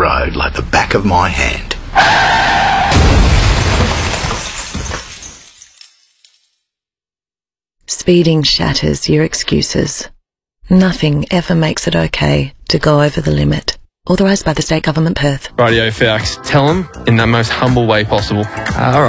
road like the back of my hand. Speeding shatters your excuses. Nothing ever makes it okay to go over the limit. Authorised by the State Government, Perth. Rightio, Fax. Tell them in that most humble way possible. All right.